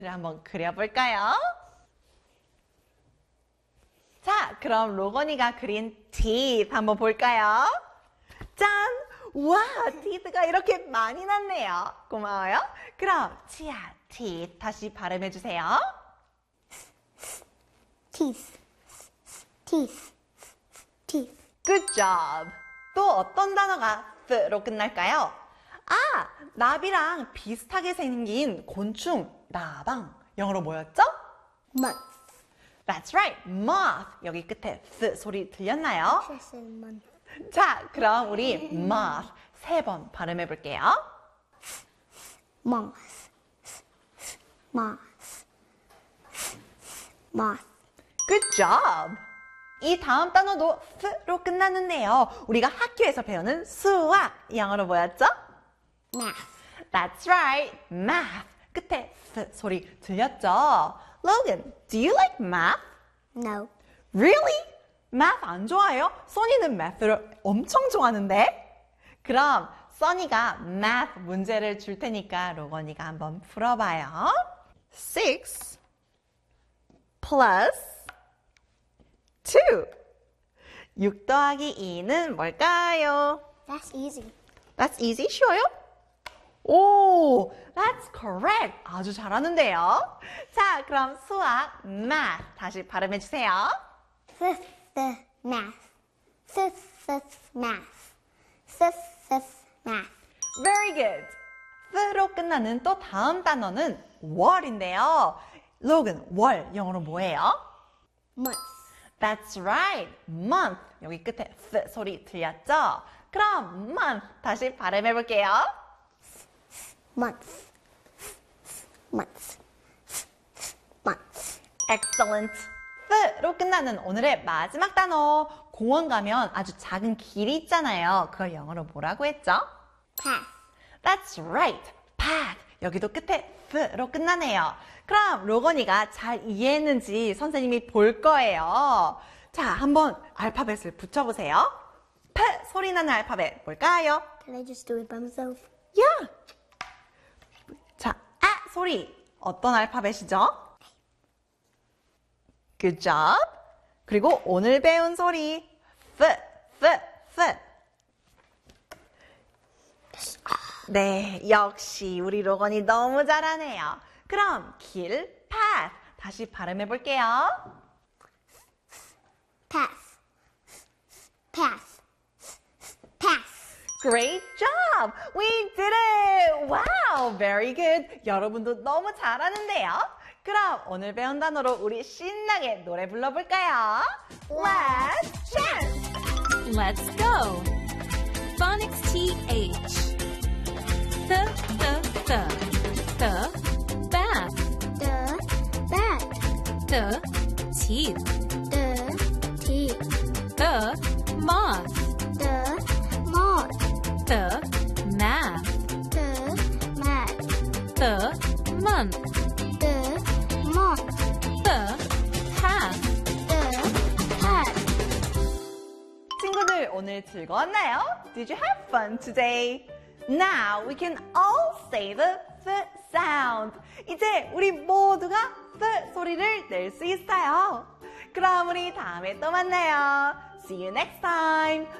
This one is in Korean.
한번 그려볼까요? 자, 그럼 로건이가 그린 teeth 한번 볼까요? 짠! 와, teeth가 이렇게 많이 났네요. 고마워요. 그럼 치아, teeth 다시 발음해주세요. teeth, teeth, teeth. Good job. 또 어떤 단어가 th로 끝날까요? 아, 나비랑 비슷하게 생긴 곤충, 나방. 영어로 뭐였죠? Month. That's right, moth. 여기 끝에 th 소리 들렸나요? I said month. 자, 그럼 우리 moth 3번 발음해 볼게요. Moth, moth, moth. Good job. 이 다음 단어도 th로 끝나는데요. 우리가 학교에서 배우는 수학. 영어로 뭐였죠? Math. That's right, math. 끝에 th 소리 들렸죠? Logan, do you like math? No. Really? math 안 좋아해요? 써니는 math를 엄청 좋아하는데? 그럼 써니가 math 문제를 줄 테니까 로건이가 한번 풀어봐요. 6 plus 2. 6 더하기 2는 뭘까요? That's easy. That's easy? 쉬워요? 오, that's correct. 아주 잘하는데요. 자, 그럼 수학, math 다시 발음해 주세요. Fifth math. Fifth math. Fifth math. Very good. th로 끝나는 또 다음 단어는 월인데요. 로건, 월 영어로 뭐예요? Month. That's right, month. 여기 끝에 th 소리 들렸죠? 그럼 month 다시 발음해 볼게요. Month. Month. Month. Excellent. th로 끝나는 오늘의 마지막 단어. 공원 가면 아주 작은 길이 있잖아요. 그걸 영어로 뭐라고 했죠? Path. That's right, path. 여기도 끝에 th로 끝나네요. 그럼 로건이가 잘 이해했는지 선생님이 볼 거예요. 자, 한번 알파벳을 붙여보세요. P 소리 나는 알파벳 뭘까요? Can I just do it by myself? Yeah. 자, 아 소리 어떤 알파벳이죠? Good job. 그리고 오늘 배운 소리 F. 네, 역시 우리 로건이 너무 잘하네요. 그럼 길, path 다시 발음해 볼게요. Path. Path. Path. Great job! We did it! Wow, very good. 여러분도 너무 잘하는데요. 그럼 오늘 배운 단어로 우리 신나게 노래 불러볼까요? Let's chant! Let's go. Phonics TH. The bath. The bat. The teeth. The teeth. The moth. The moth. The math. The mat. The month. The moth. The path. The hat. 친구들 오늘 즐거웠나요? Did you have fun today? Now we can all say the th sound. 이제 우리 모두가 th 소리를 낼 수 있어요. 그럼 우리 다음에 또 만나요. See you next time.